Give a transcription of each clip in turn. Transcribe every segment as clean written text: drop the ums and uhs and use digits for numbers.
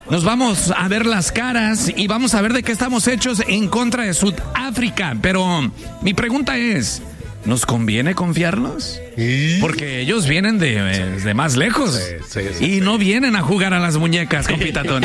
Nos vamos a ver las caras y vamos a ver de qué estamos hechos en contra de Sudáfrica. Pero mi pregunta es, ¿nos conviene confiarnos? Porque ellos vienen de más lejos y no vienen a jugar a las muñecas, compita Tony.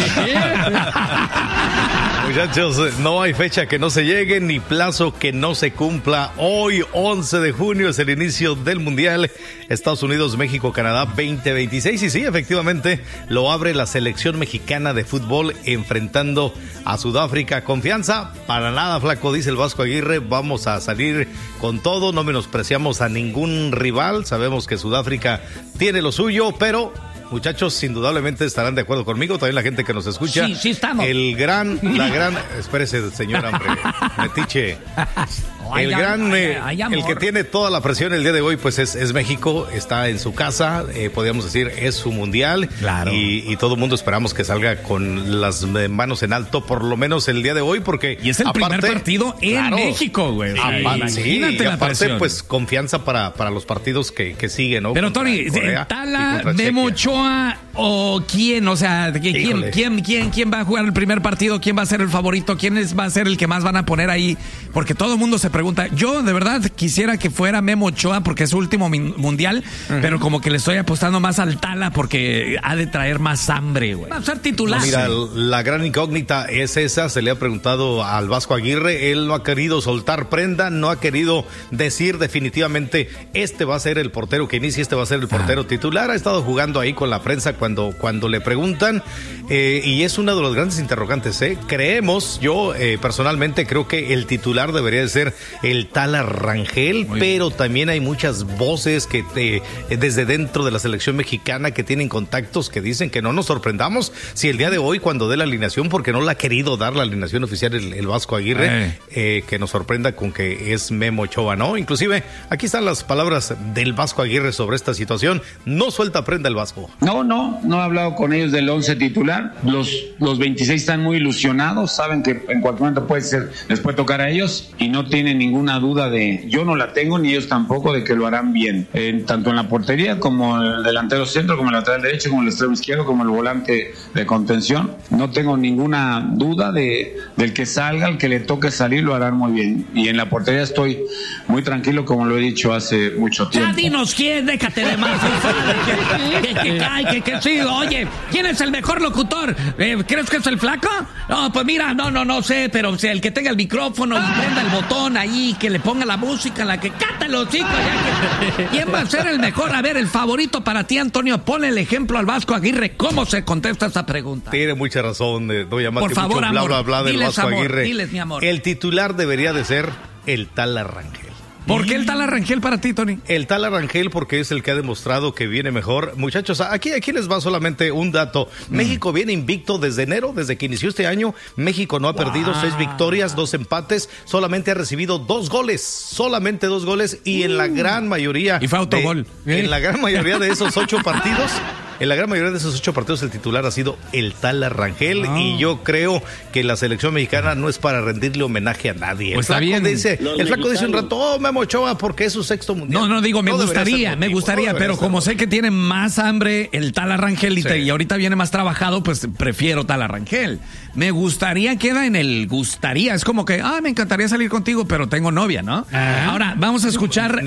Muchachos, no hay fecha que no se llegue ni plazo que no se cumpla. Hoy, 11 de junio, es el inicio del Mundial Estados Unidos, México, Canadá 2026. Y sí, efectivamente, lo abre la selección mexicana de fútbol enfrentando a Sudáfrica. Confianza, para nada, flaco, dice el Vasco Aguirre. Vamos a salir con todo, no menospreciamos a ningún rival. Sabemos que Sudáfrica tiene lo suyo, pero... muchachos, indudablemente estarán de acuerdo conmigo, también la gente que nos escucha. Sí, estamos. Espérese, señor hambre, metiche. El que tiene toda la presión el día de hoy, pues es México, está en su casa, podríamos decir, es su mundial. Claro. Y todo el mundo esperamos que salga con las manos en alto, por lo menos el día de hoy, porque... y es el primer partido en México, güey. Imagínate la presión. Pues confianza para los partidos que siguen, ¿no? Pero Tony, ¿Tala, Memo Ochoa o quién? O sea, ¿quién va a jugar el primer partido? ¿Quién va a ser el favorito? ¿Quién va a ser el que más van a poner ahí? Porque todo el mundo se pregunta. Yo de verdad quisiera que fuera Memo Ochoa porque es su último mundial, pero como que le estoy apostando más al Tala porque ha de traer más hambre, güey. Va a ser titular. No, mira, la gran incógnita es esa. Se le ha preguntado al Vasco Aguirre. Él no ha querido soltar prenda, no ha querido decir definitivamente este va a ser el portero que inicie, este va a ser el portero titular. Ha estado jugando ahí con la prensa cuando le preguntan, y es uno de los grandes interrogantes. Creemos, yo personalmente creo que el titular debería de ser el Tala Rangel, pero también hay muchas voces que desde dentro de la selección mexicana que tienen contactos que dicen que no nos sorprendamos si el día de hoy cuando dé la alineación, porque no la ha querido dar la alineación oficial el Vasco Aguirre, que nos sorprenda con que es Memo Ochoa, ¿no? Inclusive aquí están las palabras del Vasco Aguirre sobre esta situación. No suelta prenda el Vasco. No he hablado con ellos del 11 titular. Los 26 están muy ilusionados, saben que en cualquier momento les puede tocar a ellos y no tienen ninguna duda yo no la tengo ni ellos tampoco, de que lo harán bien, tanto en la portería como el delantero centro, como el lateral derecho, como el extremo izquierdo, como el volante de contención. No tengo ninguna duda del que salga, el que le toque salir lo harán muy bien, y en la portería estoy muy tranquilo, como lo he dicho hace mucho tiempo. Ya dinos quién, déjate de más. que sí, oye, ¿quién es el mejor locutor? ¿Crees que es el Flaco? No, pues mira, no sé, pero o sea, el que tenga el micrófono y prenda el botón ahí, que le ponga la música, la que canta los chicos, ¿quién va a ser el mejor? A ver, el favorito para ti, Antonio, ponle el ejemplo al Vasco Aguirre. ¿Cómo se contesta esta pregunta? Tiene mucha razón, doy a más por que favor, mucho amor, bla bla del diles, Vasco amor, Aguirre. Diles, mi amor. El titular debería de ser el Tala Rangel. ¿Por qué el Tala Rangel para ti, Tony? El Tala Rangel porque es el que ha demostrado que viene mejor. Muchachos, aquí les va solamente un dato. México viene invicto desde enero, desde que inició este año. México no ha perdido, 6 victorias, 2 empates, solamente ha recibido 2 goles, solamente 2 goles, y en la gran mayoría... y fue autogol. En la gran mayoría de esos 8 partidos... En la gran mayoría de esos 8 partidos el titular ha sido el Tala Rangel, y yo creo que la selección mexicana no es para rendirle homenaje a nadie. Pues está bien. El Flaco dice un rato, Memo Ochoa, porque es su 6º mundial. No, digo, me gustaría, pero como sé que tiene más hambre el Tala Rangel y ahorita viene más trabajado, pues prefiero Tala Rangel. Me gustaría, queda en el gustaría, es como que, me encantaría salir contigo, pero tengo novia, ¿no? Ahora, vamos a escuchar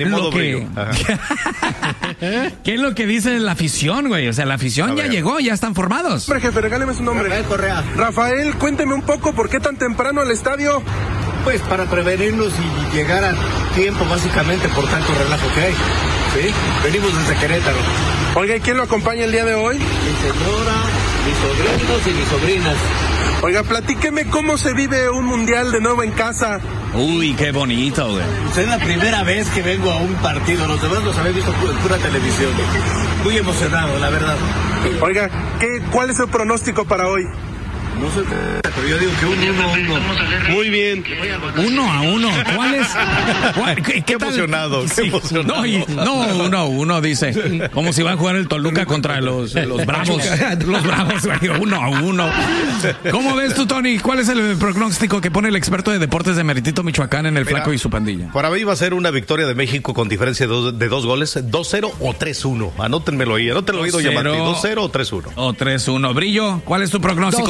¿qué es lo que dice la afición, güey? O sea, la afición ya llegó, ya están formados. Hombre, jefe, regáleme su nombre. Rafael Correa. Rafael, cuénteme un poco, ¿por qué tan temprano al estadio? Pues para prevenirnos y llegar a tiempo, básicamente, por tanto relajo que hay. ¿Sí? Venimos desde Querétaro. Oiga, ¿y quién lo acompaña el día de hoy? Mi señora, mis sobrinos y mis sobrinas. Oiga, platíqueme cómo se vive un mundial de nuevo en casa. Uy, qué bonito, güey. Pues es la primera vez que vengo a un partido. Los demás los había visto en pura televisión. Muy emocionado, la verdad. Oiga, ¿cuál es el pronóstico para hoy? No sé, pero yo digo que 1-1. Muy bien. 1-1. ¿Cuál es? Qué emocionado, qué emocionado. No, 1-1 dice. Como si van a jugar el Toluca contra los Bravos. Los Bravos, 1-1. ¿Cómo ves tú, Tony? ¿Cuál es el pronóstico que pone el experto de deportes de Meritito, Michoacán, en el Flaco y su pandilla? Para mí va a ser una victoria de México con diferencia de 2 goles, 2-0 o 3-1. Anótenmelo ahí, anótenlo oído, Yamartín. 2-0 o 3-1. O 3-1. Brillo, ¿cuál es tu pronóstico?